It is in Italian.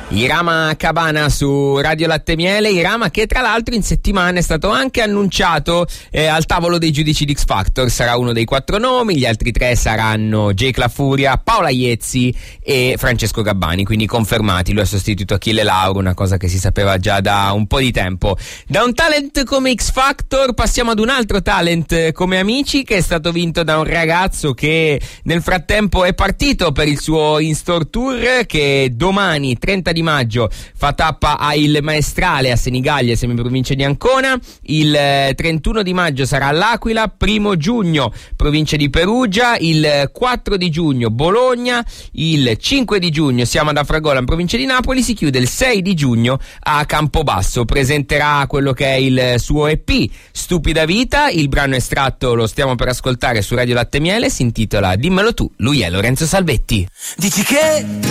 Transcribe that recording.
Irama Cabana su Radio Latte Miele, Irama che tra l'altro in settimana è stato anche annunciato al tavolo dei giudici di X Factor. Sarà uno dei 4 nomi, gli altri 3 saranno Jake La Furia, Paola Iezzi e Francesco Gabbani, quindi confermati. Lui ha sostituito Achille Lauro, una cosa che si sapeva già da un po' di tempo. Da un talent come X Factor passiamo ad un altro talent come Amici, che è stato vinto da un ragazzo che nel frattempo è partito per il suo in-store tour, che domani 30 di maggio fa tappa a Il Maestrale a Senigallia, semiprovincia di Ancona. Il 31 di maggio sarà all'Aquila, 1 giugno provincia di Perugia, il 4 di giugno Bologna, il 5 di giugno siamo ad Afragola in provincia di Napoli, si chiude il 6 di giugno a Campobasso. Presenterà quello che è il suo EP Stupida Vita, il brano estratto lo stiamo per ascoltare su Radio Latte Miele, si intitola Dimmelo tu, lui è Lorenzo Salvetti. Dici che